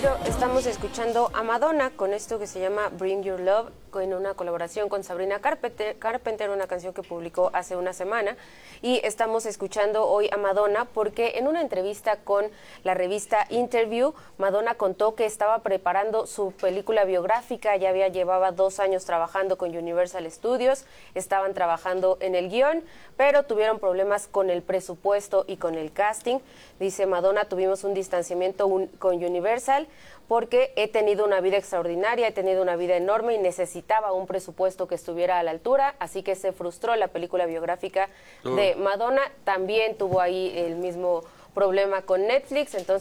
Jairo, estamos escuchando a Madonna con esto que se llama Bring Your Love, en una colaboración con Sabrina Carpenter, una canción que publicó hace una semana. Y estamos escuchando hoy a Madonna porque en una entrevista con la revista Interview, Madonna contó que estaba preparando su película biográfica, llevaba 2 años trabajando con Universal Studios, estaban trabajando en el guión, pero tuvieron problemas con el presupuesto y con el casting. Dice Madonna, tuvimos un distanciamiento con Universal porque he tenido una vida extraordinaria, he tenido una vida enorme y necesitaba un presupuesto que estuviera a la altura, así que se frustró la película biográfica de Madonna. También tuvo ahí el mismo problema con Netflix, entonces